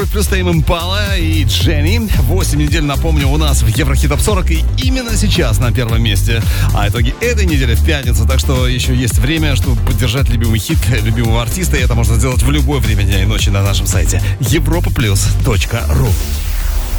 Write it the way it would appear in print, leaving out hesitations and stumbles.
Плюс Тейм Импала и Дженни. 8 недель, напомню, у нас в Еврохит Топ 40. И именно сейчас на первом месте. А итоги этой недели в пятницу. Так что еще есть время, чтобы поддержать любимый хит любимого артиста. И это можно сделать в любое время дня и ночи на нашем сайте europaplus.ru.